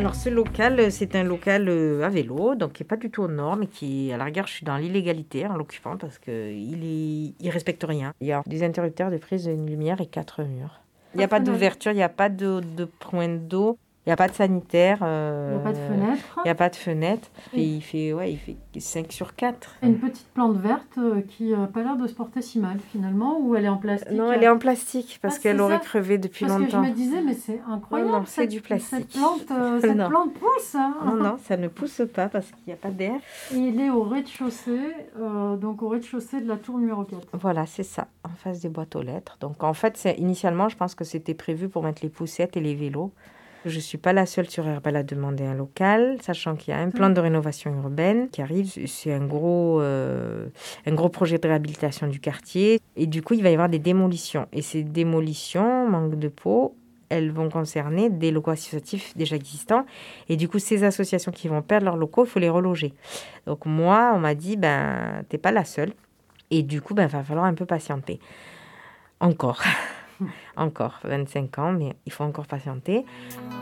Alors ce local, c'est un local à vélo, donc qui n'est pas du tout aux normes et qui, à la rigueur, je suis dans l'illégalité en l'occupant parce qu'il respecte rien. Il y a des interrupteurs de prise de lumière et 4 murs. Il n'y a pas d'ouverture, il n'y a pas de point d'eau. Il n'y a pas de sanitaire. Il n'y a pas de fenêtre. Il n'y a pas de fenêtre. Et il fait 5/4. Une petite plante verte qui n'a pas l'air de se porter si mal finalement, ou elle est en plastique? Non, elle est en plastique parce qu'elle aurait crevé depuis longtemps. Parce que je me disais, mais c'est incroyable. Non, c'est du plastique. Cette plante pousse. Hein. Non, ça ne pousse pas parce qu'il n'y a pas d'air. Et il est au rez-de-chaussée, donc au rez-de-chaussée de la tour numéro 4. Voilà, c'est ça, en face des boîtes aux lettres. Donc en fait, initialement, je pense que c'était prévu pour mettre les poussettes et les vélos. Je ne suis pas la seule sur Herbal à demander un local, sachant qu'il y a un plan de rénovation urbaine qui arrive. C'est un gros projet de réhabilitation du quartier. Et du coup, il va y avoir des démolitions. Et ces démolitions, manque de peau, elles vont concerner des locaux associatifs déjà existants. Et du coup, ces associations qui vont perdre leurs locaux, il faut les reloger. Donc moi, on m'a dit, t'es pas la seule. Et du coup, va falloir un peu patienter. Encore 25 ans, mais il faut encore patienter.